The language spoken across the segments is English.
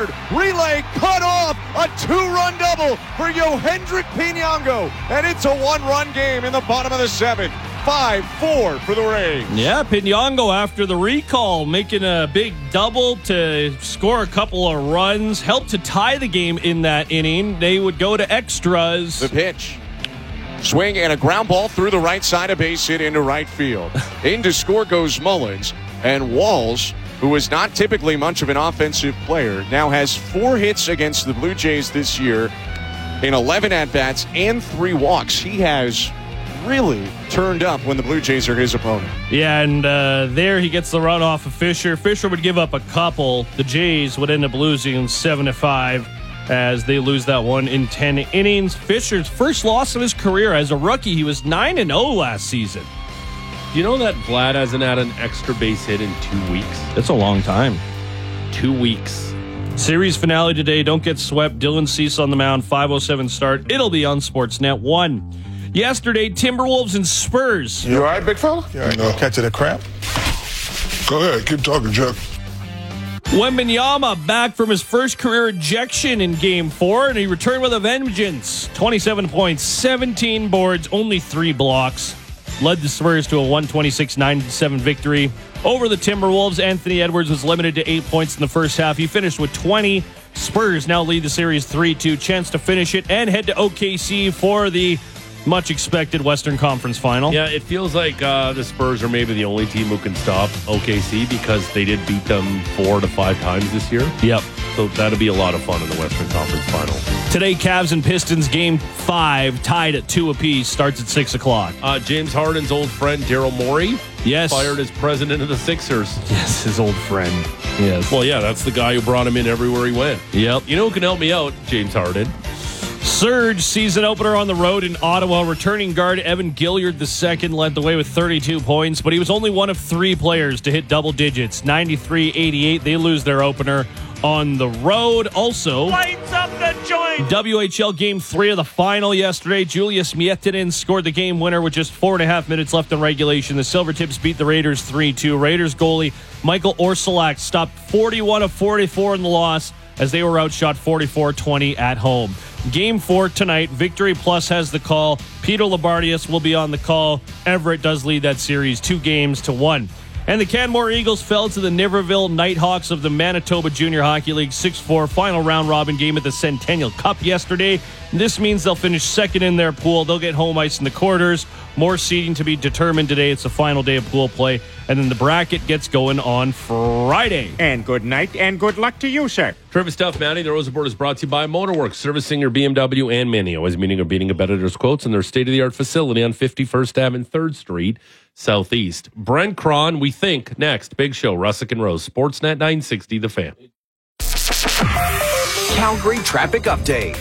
third. Relay cut off. A 2-run double for Yohendrick Pinongo. And it's a 1-run game in the bottom of the 7th. 5-4 for the Rays. Yeah, Pinongo after the recall, making a big double to score a couple of runs, helped to tie the game in that inning. They would go to extras. The pitch. Swing and a ground ball through the right side, a base hit into right field. In to score goes Mullins, and Walls, who is not typically much of an offensive player, now has 4 hits against the Blue Jays this year in 11 at-bats and 3 walks. He has really turned up when the Blue Jays are his opponent. Yeah, and there he gets the run off of Fisher. Fisher would give up a couple. The Jays would end up losing 7-5 as they lose that one in 10 innings. Fisher's first loss of his career as a rookie. He was 9-0 last season. Do you know that Vlad hasn't had an extra base hit in 2 weeks? That's a long time. 2 weeks. Series finale today. Don't get swept. Dylan Cease on the mound. 5:07 start. It'll be on Sportsnet 1. Yesterday, Timberwolves and Spurs. You all right, big fella? You all right, no. Catching that crap? Go ahead. Keep talking, Chuck. Wembanyama back from his first career ejection in Game 4, and he returned with a vengeance. 27 points, 17 boards, only 3 blocks. Led the Spurs to a 126-97 victory over the Timberwolves. Anthony Edwards was limited to 8 points in the first half. He finished with 20. Spurs now lead the series 3-2. Chance to finish it and head to OKC for the much expected Western Conference Final. Yeah, it feels like the Spurs are maybe the only team who can stop OKC because they did beat them 4 to 5 times this year. Yep. So that'll be a lot of fun in the Western Conference Final. Today, Cavs and Pistons Game 5 tied at 2 apiece. Starts at 6 o'clock. James Harden's old friend Daryl Morey fired as president of the Sixers. Yes, his old friend. Yes. Well, yeah, that's the guy who brought him in everywhere he went. Yep. You know who can help me out? James Harden. Surge season opener on the road in Ottawa. Returning guard Evan Gilliard II led the way with 32 points, but he was only one of 3 players to hit double digits. 93-88. They lose their opener on the road. Also, lights up the joint. WHL Game 3 of the final yesterday. Julius Miettinen scored the game winner with just 4.5 minutes left in regulation. The Silvertips beat the Raiders 3-2. Raiders goalie Michael Orsulak stopped 41 of 44 in the loss as they were outshot 44-20 at home. Game 4 tonight. Victory Plus has the call. Peter Labardius will be on the call. Everett does lead that series 2-1. And the Canmore Eagles fell to the Niverville Nighthawks of the Manitoba Junior Hockey League 6-4 final round-robin game at the Centennial Cup yesterday. This means they'll finish second in their pool. They'll get home ice in the quarters. More seeding to be determined today. It's the final day of pool play. And then the bracket gets going on Friday. And good night and good luck to you, sir. Terrific stuff, Matty. The Rose Report is brought to you by Motorworks, servicing your BMW and Mini. Always meeting or beating competitors' quotes in their state-of-the-art facility on 51st Ave and 3rd Street, Southeast. Brent Cron, we think, next. Big Show, Russick and Rose. Sportsnet 960, The Fan. Calgary traffic update.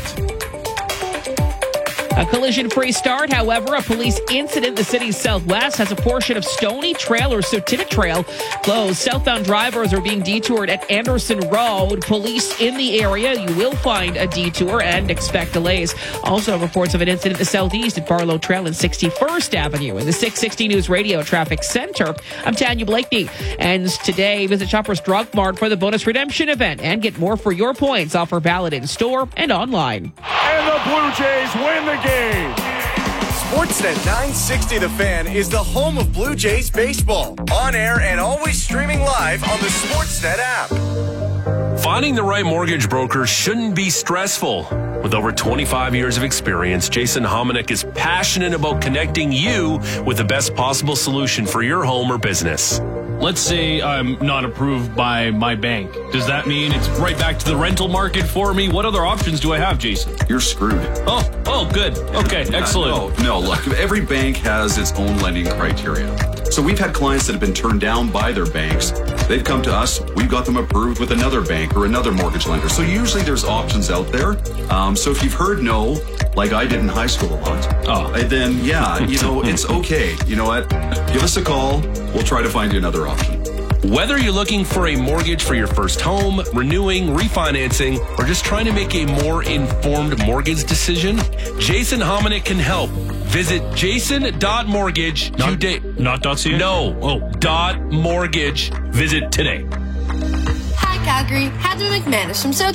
A collision-free start. However, a police incident in the city's southwest has a portion of Stony Trail or Sotita Trail closed. Southbound drivers are being detoured at Anderson Road. Police in the area. You will find a detour and expect delays. Also, reports of an incident in the southeast at Barlow Trail and 61st Avenue. In the 660 News Radio Traffic Center, I'm Tanya Blakeney. Ends today. Visit Shoppers Drug Mart for the bonus redemption event and get more for your points. Offer valid in store and online. And the Blue Jays win the game. Sportsnet 960 The Fan is the home of Blue Jays baseball. On air and always streaming live on the Sportsnet app. Finding the right mortgage broker shouldn't be stressful. With over 25 years of experience, Jason Hominick is passionate about connecting you with the best possible solution for your home or business. Let's say I'm not approved by my bank. Does that mean it's right back to the rental market for me? What other options do I have, Jason? You're screwed. Oh, good. Okay, excellent. No, look, every bank has its own lending criteria. So we've had clients that have been turned down by their banks. They've come to us. We've got them approved with another bank or another mortgage lender. So usually there's options out there. So if you've heard no, like I did in high school a lot, then yeah, it's okay. You know what? Give us a call. We'll try to find you another option. Whether you're looking for a mortgage for your first home, renewing, refinancing, or just trying to make a more informed mortgage decision, Jason Hominick can help. Visit jason.mortgage. Not .ca? No. .mortgage. Visit today. Hi, Calgary. Heather McManus from South